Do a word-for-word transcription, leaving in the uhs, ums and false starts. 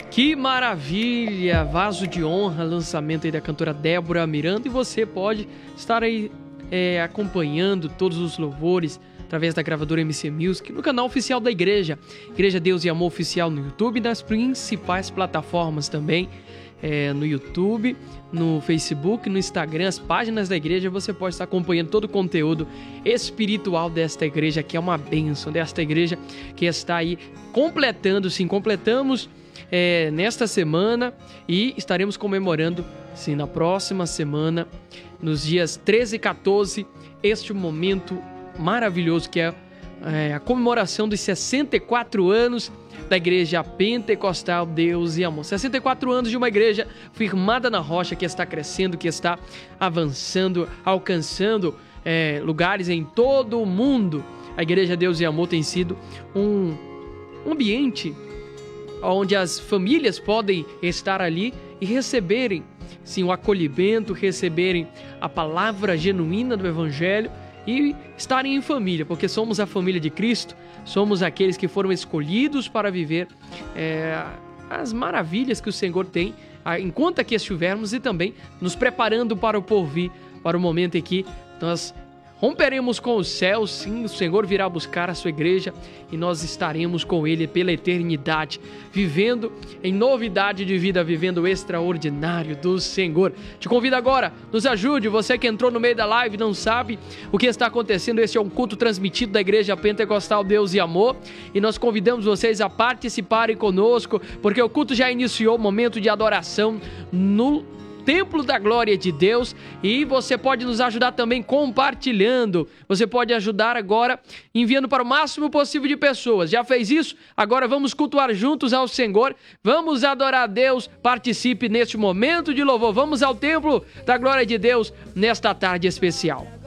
Que maravilha! Vaso de Honra, lançamento aí da cantora Débora Miranda. E você pode estar aí é, acompanhando todos os louvores através da gravadora M C Music no canal oficial da igreja, Igreja Deus e Amor Oficial no YouTube e nas principais plataformas também, é, no YouTube, no Facebook, no Instagram, as páginas da igreja. Você pode estar acompanhando todo o conteúdo espiritual desta igreja, que é uma bênção, desta igreja que está aí completando, sim, completamos É, nesta semana e estaremos comemorando, sim, na próxima semana, nos dias treze e quatorze, este momento maravilhoso que é, é a comemoração dos sessenta e quatro anos da Igreja Pentecostal Deus e Amor. sessenta e quatro anos de uma igreja firmada na rocha, que está crescendo, que está avançando, alcançando é, lugares em todo o mundo. A Igreja Deus e Amor tem sido um, um ambiente onde as famílias podem estar ali e receberem, sim, o acolhimento, receberem a palavra genuína do Evangelho e estarem em família, porque somos a família de Cristo, somos aqueles que foram escolhidos para viver é, as maravilhas que o Senhor tem enquanto aqui estivermos e também nos preparando para o porvir, para o momento em que nós romperemos com os céus, sim, o Senhor virá buscar a sua igreja e nós estaremos com Ele pela eternidade, vivendo em novidade de vida, vivendo o extraordinário do Senhor. Te convido agora, nos ajude, você que entrou no meio da live e não sabe o que está acontecendo. Este é um culto transmitido da Igreja Pentecostal Deus e Amor e nós convidamos vocês a participarem conosco, porque o culto já iniciou, o momento de adoração no Templo da Glória de Deus, e você pode nos ajudar também compartilhando. Você pode ajudar agora enviando para o máximo possível de pessoas. Já fez isso? Agora vamos cultuar juntos ao Senhor, vamos adorar a Deus. Participe neste momento de louvor. Vamos ao Templo da Glória de Deus nesta tarde especial.